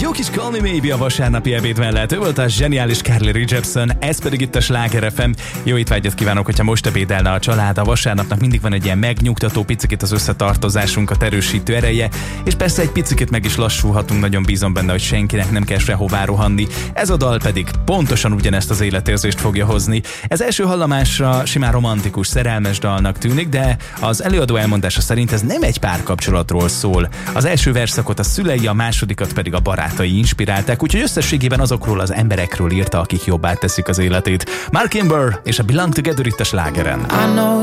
Jó kis Call Me Maybe a vasárnapi ebéd mellett. Ő volt a zseniális Carly Rae Jepsen, ez pedig itt a Sláger FM. Jó étvágyat kívánok, hogyha most ebédelne a család. A vasárnapnak mindig van egy ilyen megnyugtató, picikét az összetartozásunkat erősítő ereje, és persze egy picikét meg is lassulhatunk, nagyon bízom benne, hogy senkinek nem kell sehová rohanni. Ez a dal pedig pontosan ugyanezt az életérzést fogja hozni. Ez első hallomásra simán romantikus, szerelmes dalnak tűnik, de az előadó elmondása szerint ez nem egy párkapcsolatról szól. Az első verszakot a szülei, a másodikat pedig a barátai inspirálták, úgyhogy összességében azokról az emberekről írta, akik jobbá teszik az életét. Mark Kimber és a Belong Together itt a Slágeren.